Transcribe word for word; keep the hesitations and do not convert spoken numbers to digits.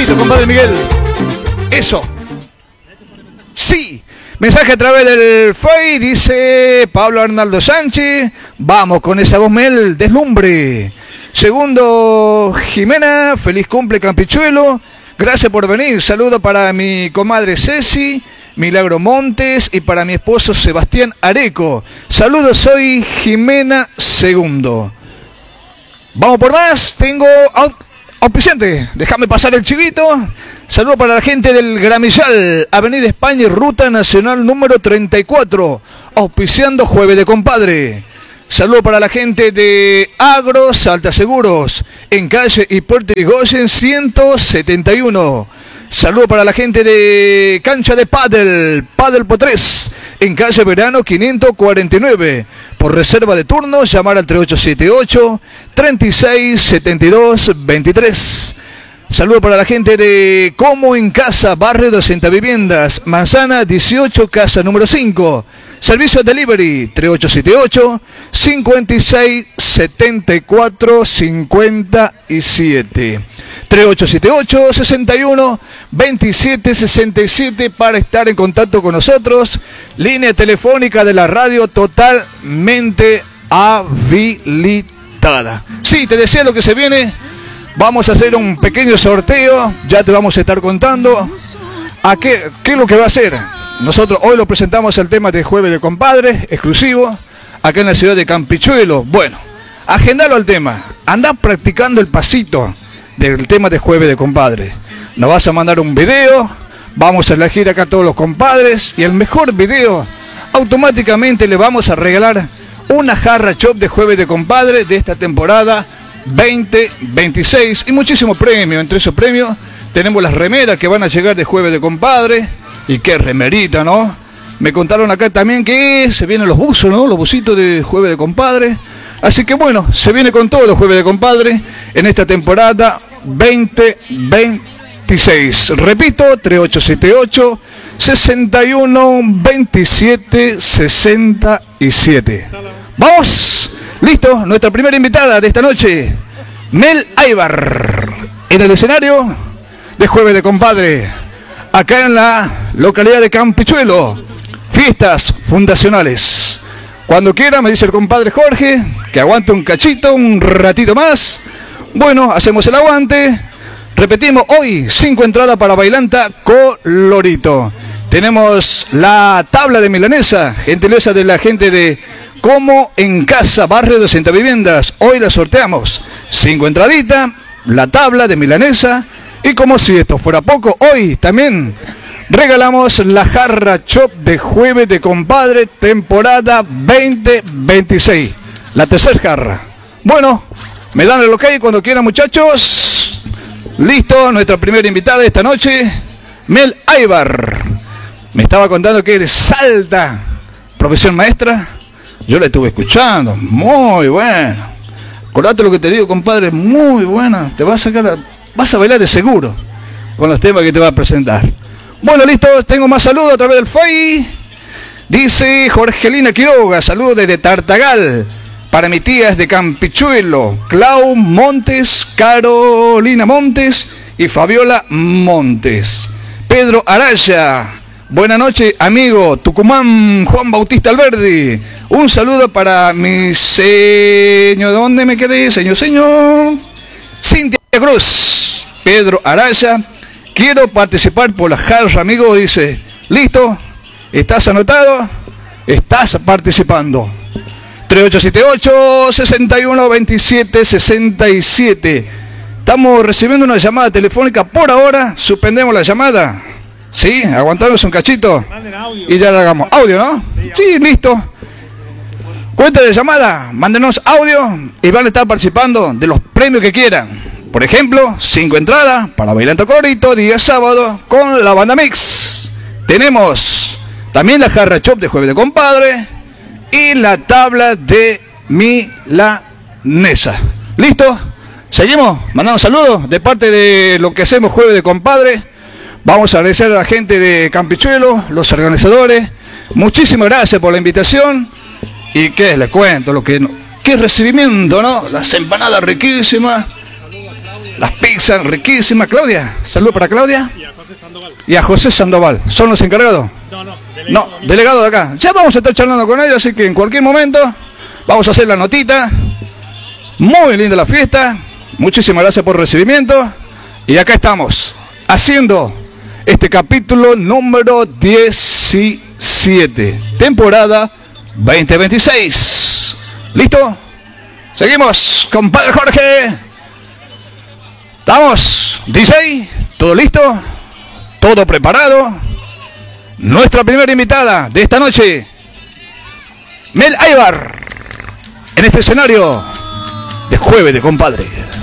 Listo, compadre Miguel. Eso. Sí. Mensaje a través del Face, dice Pablo Arnaldo Sánchez. Vamos con esa voz, Mel, deslumbre. Segundo, Jimena, feliz cumple Campichuelo. Gracias por venir. Saludo para mi comadre Ceci, Milagro Montes y para mi esposo Sebastián Areco. Saludos, soy Jimena Segundo. Vamos por más. Tengo auspiciante. Déjame pasar el chivito. Saludos para la gente del Gramillal, Avenida España y Ruta Nacional número treinta y cuatro, auspiciando Jueves de Compadre. Saludos para la gente de Agro Salta Seguros, en calle Hipólito Yrigoyen ciento setenta y uno. Saludos para la gente de Cancha de Padel, Padel Potrés, en calle Verano quinientos cuarenta y nueve. Por reserva de turno, llamar al tres ocho siete ocho, treinta y seis setenta y dos veintitrés. Saludos para la gente de Como en Casa, barrio doscientas viviendas, Manzana dieciocho, casa número cinco. Servicio delivery tres ocho siete ocho, cincuenta y seis setenta y cuatro cincuenta y siete. tres ocho siete ocho, sesenta y uno, veintisiete sesenta y siete para estar en contacto con nosotros. Línea telefónica de la radio totalmente habilitada. Sí, te decía lo que se viene. Vamos a hacer un pequeño sorteo, ya te vamos a estar contando a qué, qué es lo que va a hacer. Nosotros hoy lo presentamos el tema de Jueves de Compadre, exclusivo, acá en la ciudad de Campichuelo. Bueno, agendalo al tema, anda practicando el pasito del tema de Jueves de Compadre. Nos vas a mandar un video, vamos a elegir acá a todos los compadres y el mejor video, automáticamente le vamos a regalar una jarra shop de Jueves de Compadre de esta temporada veinte veintiséis y muchísimos premios. Entre esos premios tenemos las remeras que van a llegar de Jueves de Compadre. Y qué remerita, ¿no? Me contaron acá también que se vienen los buzos, ¿no? Los busitos de Jueves de Compadre. Así que bueno, se viene con todos los Jueves de Compadre en esta temporada veinte veintiséis. Repito, tres ocho siete ocho, sesenta y uno, veintisiete sesenta y siete. ¡Vamos! Listo, nuestra primera invitada de esta noche, Mel Aybar, en el escenario de Jueves de Compadre, acá en la localidad de Campichuelo, fiestas fundacionales. Cuando quiera, me dice el compadre Jorge, que aguante un cachito, un ratito más. Bueno, hacemos el aguante. Repetimos, hoy, cinco entradas para Bailanta Colorito. Tenemos la tabla de milanesa, gentileza de la gente de Como en Casa, barrio doscientas viviendas. Hoy la sorteamos. Cinco entraditas, la tabla de milanesa. Y como si esto fuera poco, hoy también regalamos la jarra shop de Jueves de Compadre, temporada veinte veintiséis. La tercera jarra. Bueno, me dan el ok cuando quieran, muchachos. Listo, nuestra primera invitada de esta noche, Mel Aybar. Me estaba contando que es de Salta, profesión maestra. Yo la estuve escuchando, muy buena. Acordate lo que te digo, compadre, muy buena. Te vas a sacar, la, vas a bailar de seguro con los temas que te va a presentar. Bueno, listo, tengo más saludos a través del Face. Dice Jorgelina Quiroga, saludos desde Tartagal. Para mis tías de Campichuelo, Clau Montes, Carolina Montes y Fabiola Montes. Pedro Araya, buenas noches, amigo. Tucumán, Juan Bautista Alberdi. Un saludo para mi señor, ¿dónde me quedé? Señor, señor. Cintia Cruz, Pedro Araya. Quiero participar por la jarra, amigo, dice. ¿Listo? ¿Estás anotado? Estás participando. tres ocho siete ocho, sesenta y uno, veintisiete sesenta y siete. Estamos recibiendo una llamada telefónica por ahora. Suspendemos la llamada. ¿Sí? Aguantamos un cachito. Y ya la hagamos. Audio, ¿no? Sí, listo. Cuenta de llamada. Mándenos audio y van a estar participando de los premios que quieran. Por ejemplo, cinco entradas para Bailanta Colorito, día sábado, con la banda Mix. Tenemos también la jarra shop de Jueves de Compadre y la tabla de milanesa. ¿Listo? Seguimos mandando saludos de parte de lo que hacemos Jueves de Compadre. Vamos a agradecer a la gente de Campichuelo, los organizadores. Muchísimas gracias por la invitación. Y qué les cuento, lo que qué recibimiento, ¿no? Las empanadas riquísimas. Las pizzas riquísimas. Claudia, salud para Claudia. Y a José Sandoval. Y a José Sandoval. ¿Son los encargados? No, no, delegado. No, delegado de acá. Ya vamos a estar charlando con ellos, así que en cualquier momento vamos a hacer la notita. Muy linda la fiesta. Muchísimas gracias por el recibimiento. Y acá estamos, haciendo este capítulo número diecisiete. Temporada veinte veintiséis. ¿Listo? Seguimos, compadre Jorge. Estamos, D J, ¿todo listo? ¿Todo preparado? Nuestra primera invitada de esta noche, Mel Aybar, en este escenario de Jueves de Compadre.